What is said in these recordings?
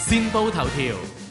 先報頭條。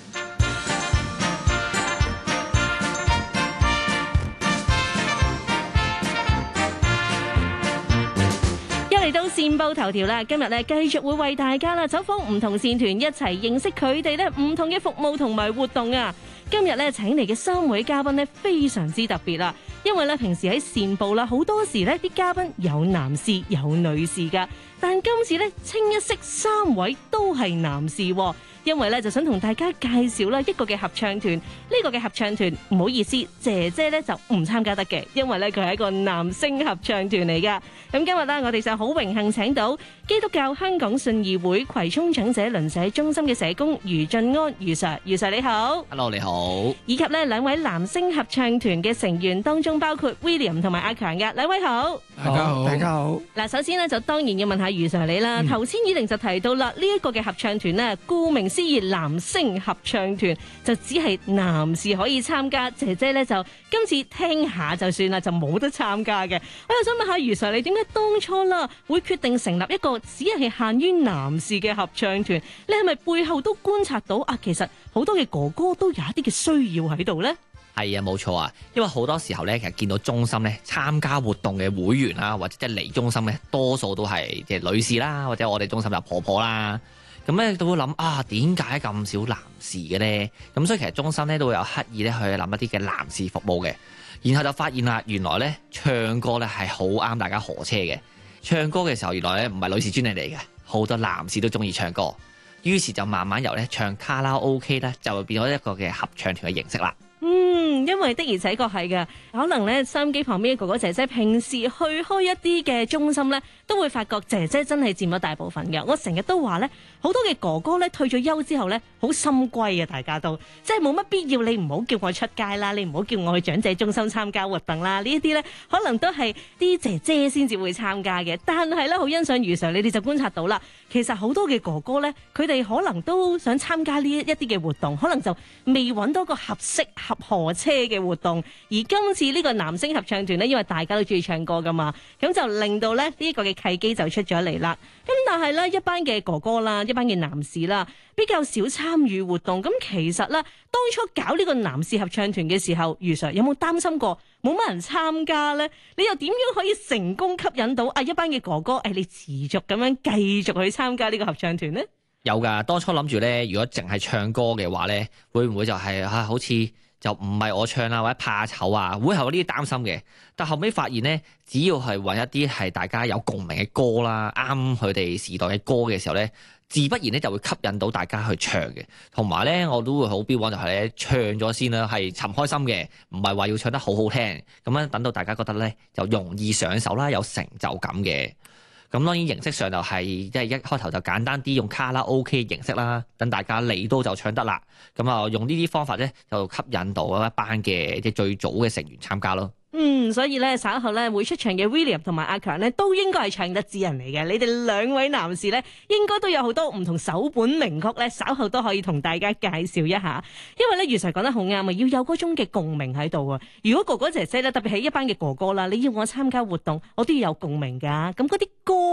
嚟到線報頭條啦，今日繼續會為大家走訪唔同線團，一齊認識佢哋唔同嘅服務同埋活動啊！今日請嚟嘅3位嘉賓非常之特別啦，因為平時喺線報啦，好多時啲嘉賓有男士有女士噶，但今次清一色3位都係男士，因為就想同大家介紹一個嘅合唱團。呢個嘅合唱團唔好意思，姐姐就唔參加得嘅，因為佢係一個男聲合唱團嚟噶。咁今日我哋就好榮幸請到基督教香港信義會葵涌長者鄰舍中心嘅社工余進安余 Sir， 余 Sir 你好。 Hello， 你好。 以及2位男聲合唱團嘅成員當中，包括 William 同埋阿強嘅，2位好。 大家好。 嗱，首先就當然要問下余 Sir 你啦。頭先以玲就提到啦，呢一個嘅合唱團顧名思義男聲合唱團就只係男士可以參加，姐姐就今次聽下就算啦，就冇得參加嘅。我又想問下余 Sir， 你點解當初會決定成立一個只係限於男士嘅合唱團？你係咪背後都觀察到其實好多嘅哥哥都有一啲嘅需要喺度呢？ 係啊，冇錯啊，因為好多時候其實見到中心參加活動嘅會員啦，或者即係嚟中心多數都係即係女士啦，或者我哋中心就婆婆啦。咁都會諗點解咁少男士嘅呢？咁所以其實中心都會有刻意去諗一啲嘅男士服務嘅。然後就發現啦，原來唱歌係好啱大家河車嘅。唱歌嘅時候原來唔係女士專利嚟嘅，好多男士都中意唱歌。於是就慢慢由唱卡拉 OK 就會變咗一個嘅合唱團嘅形式啦。 因為的而且確係嘅，可能收音機旁邊嘅哥哥姐姐平時去開一啲嘅中心都會發覺姐姐真係佔咗大部分嘅。我成日都話好多嘅哥哥退咗休之後好心歸啊，大家都即係冇乜必要，你唔好叫我出街啦，你唔好叫我去長者中心參加活動啦，呢一啲可能都係啲姐姐先至會參加嘅。但係好欣賞余 Sir，你哋就觀察到啦，其實好多嘅哥哥佢哋可能都想參加呢一啲嘅活動，可能就未揾到個合適合河車嘅活動。而今次呢個男聲合唱團因為大家都中意唱歌噶嘛，咁就令到呢個嘅契機就出咗嚟啦。咁但係一班嘅哥哥啦，一班嘅男士啦，比較少參與活動。咁其實當初搞呢個男士合唱團嘅時候，余 Sir 有冇擔心過冇乜人參加呢？你又點樣可以成功吸引到一班嘅哥哥你持續咁樣繼續去參加呢個合唱團呢？ 有噶，當初諗住如果淨係唱歌嘅話會唔會就係好似就唔係我唱啦，或者怕醜啊，會係有呢啲擔心嘅。但後尾發現只要係揾一啲係大家有共鳴嘅歌啦，啱佢哋時代嘅歌嘅時候自不然就會吸引到大家去唱嘅。同埋我都會好標榜就係唱咗先啦，係尋開心嘅，唔係話要唱得好好聽。咁樣等到大家覺得就容易上手啦，有成就感嘅。咁當然形式上就係即係一開頭就簡單啲，用卡拉 OK 形式啦，等大家嚟到就唱得啦。咁用呢啲方法就吸引到一班嘅即係最早嘅成員參加咯。 所以稍後會出場嘅 William 同埋阿強都應該係唱得之人嚟嘅。你哋2位男士應該都有好多唔同首本名曲稍後都可以同大家介紹一下。因為余 Sir 講得好啱啊，要有嗰種嘅共鳴喺度啊。如果哥哥姐姐特別係一班嘅哥哥啦，你要我參加活動，我都要有共鳴噶。咁嗰啲歌